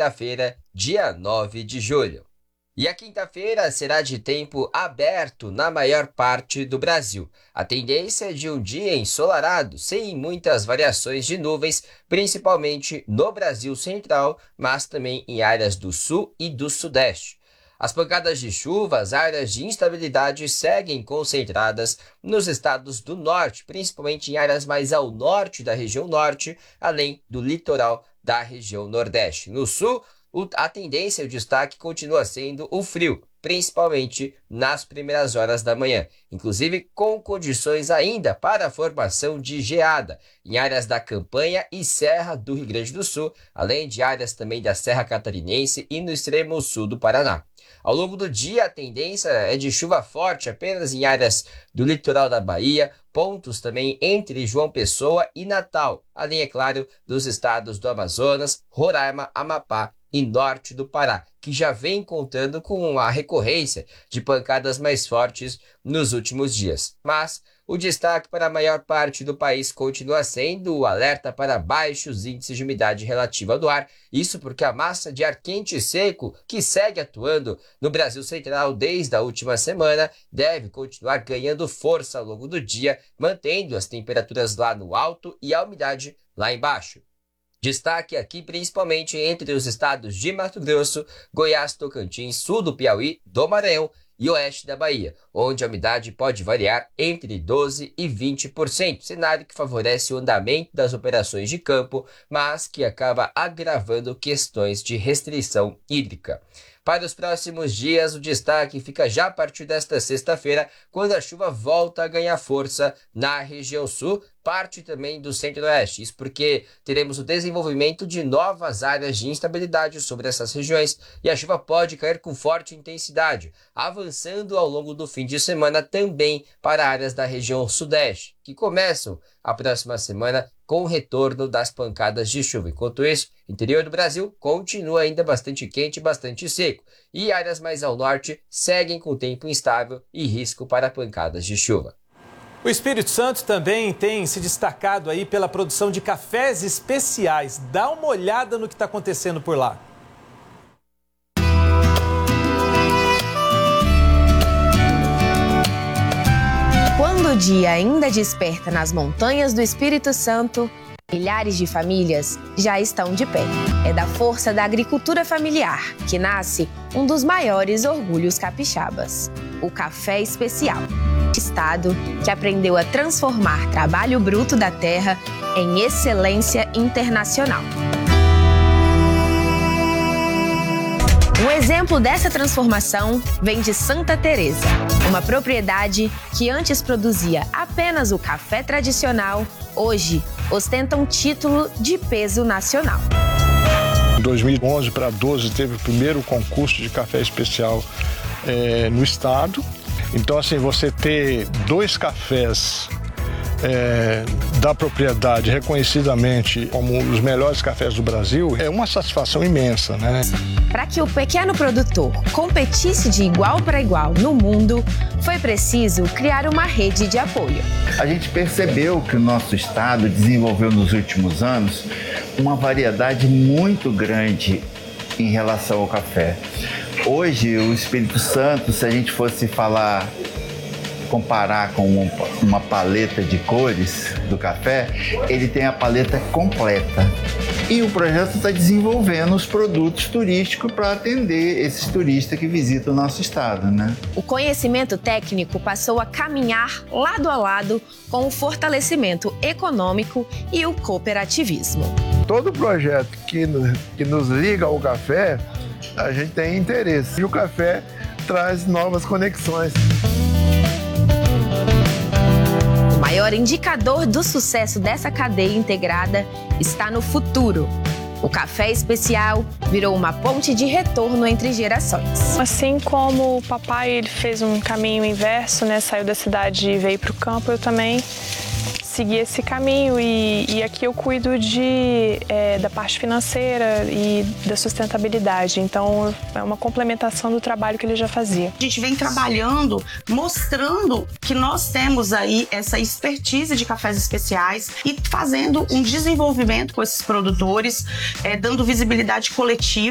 quinta-feira, dia 9 de julho. E a quinta-feira será de tempo aberto na maior parte do Brasil. A tendência é de um dia ensolarado, sem muitas variações de nuvens, principalmente no Brasil Central, mas também em áreas do Sul e do Sudeste. As pancadas de chuva, as áreas de instabilidade seguem concentradas nos estados do Norte, principalmente em áreas mais ao norte da região Norte, além do litoral da região Nordeste. No Sul, a tendência e o destaque continua sendo o frio, principalmente nas primeiras horas da manhã, inclusive com condições ainda para a formação de geada em áreas da Campanha e Serra do Rio Grande do Sul, além de áreas também da Serra Catarinense e no extremo sul do Paraná. Ao longo do dia, a tendência é de chuva forte apenas em áreas do litoral da Bahia, pontos também entre João Pessoa e Natal, além, é claro, dos estados do Amazonas, Roraima, Amapá e norte do Pará, que já vem contando com a recorrência de pancadas mais fortes nos últimos dias. Mas o destaque para a maior parte do país continua sendo o alerta para baixos índices de umidade relativa do ar, isso porque a massa de ar quente e seco, que segue atuando no Brasil Central desde a última semana, deve continuar ganhando força ao longo do dia, mantendo as temperaturas lá no alto e a umidade lá embaixo. Destaque aqui principalmente entre os estados de Mato Grosso, Goiás, Tocantins, sul do Piauí, do Maranhão e oeste da Bahia, onde a umidade pode variar entre 12% e 20%, cenário que favorece o andamento das operações de campo, mas que acaba agravando questões de restrição hídrica. Para os próximos dias, o destaque fica já a partir desta sexta-feira, quando a chuva volta a ganhar força na região sul, parte também do centro-oeste. Isso porque teremos o desenvolvimento de novas áreas de instabilidade sobre essas regiões e a chuva pode cair com forte intensidade, avançando ao longo do fim de semana também para áreas da região sudeste, que começam a próxima semana com o retorno das pancadas de chuva. Enquanto isso, o interior do Brasil continua ainda bastante quente e bastante seco, e áreas mais ao norte seguem com tempo instável e risco para pancadas de chuva. O Espírito Santo também tem se destacado aí pela produção de cafés especiais. Dá uma olhada no que está acontecendo por lá. Quando o dia ainda desperta nas montanhas do Espírito Santo, milhares de famílias já estão de pé. É da força da agricultura familiar que nasce um dos maiores orgulhos capixabas, o café especial. Estado que aprendeu a transformar trabalho bruto da terra em excelência internacional. Um exemplo dessa transformação vem de Santa Teresa, uma propriedade que antes produzia apenas o café tradicional, hoje ostenta um título de peso nacional. Em 2011 para 2012 teve o primeiro concurso de café especial no estado. Então, assim, você ter 2 cafés da propriedade reconhecidamente como os melhores cafés do Brasil é uma satisfação imensa, né? Para que o pequeno produtor competisse de igual para igual no mundo, foi preciso criar uma rede de apoio. A gente percebeu que o nosso estado desenvolveu nos últimos anos uma variedade muito grande em relação ao café. Hoje, o Espírito Santo, se a gente fosse comparar com uma paleta de cores do café, ele tem a paleta completa. E o projeto está desenvolvendo os produtos turísticos para atender esses turistas que visitam o nosso estado, né? O conhecimento técnico passou a caminhar lado a lado com o fortalecimento econômico e o cooperativismo. Todo projeto que nos liga ao café, a gente tem interesse. E o café traz novas conexões. O maior indicador do sucesso dessa cadeia integrada está no futuro. O café especial virou uma ponte de retorno entre gerações. Assim como o papai ele fez um caminho inverso, né? Saiu da cidade e veio para o campo, eu também segui esse caminho e aqui eu cuido da parte financeira e da sustentabilidade. Então é uma complementação do trabalho que ele já fazia. A gente vem trabalhando, mostrando que nós temos aí essa expertise de cafés especiais e fazendo um desenvolvimento com esses produtores, dando visibilidade coletiva.